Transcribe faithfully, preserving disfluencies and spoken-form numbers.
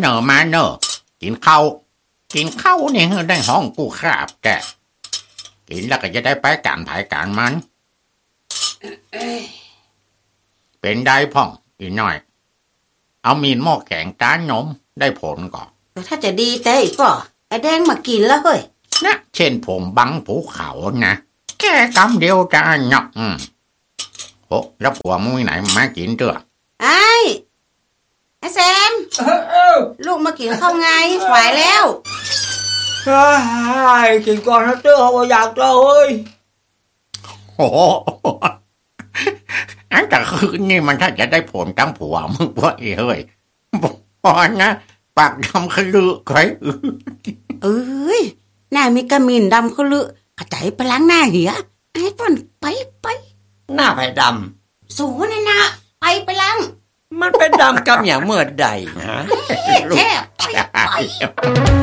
เนอมาเนอกินข้าวกินข้าวนี่ได้ห้องกูขาบแกกินแล้วก็จะได้ไปการถ่ายการมันเป็นได้พ่องอีน้อยเอามีนหม้อแข็งก้านนมได้ผลก่อนแต่ถ้าจะดีแต่ก็ไอ้แดงมากินแล้วเฮ้ยนะเช่นผมบังภูเขานะแค่กำเดียวจะเนาะอืมโหแล้วผัวมึงไหนมากินเถอะไอ้ไอ้แซมลูกมากินข้าวไงไหวแล้วใช่กินก่อนนะเจ้าเขาอยากเจ้าเฮ้ยโอ้อันแต่คืนนี่มันถ้าจะได้ผลตั้งผัวมึงว่าเฮ้ยพอนะปากดำขลือใครเอ้ยหน้ามีกระมินดำขลือกระจายไปล้างหน้าเหียไอ้ต้นไปไปหน้าไปดำสูนี่นะไปไปล้างมันเป็นดำกับอย่างเมื่อใดฮะแช่ไปไป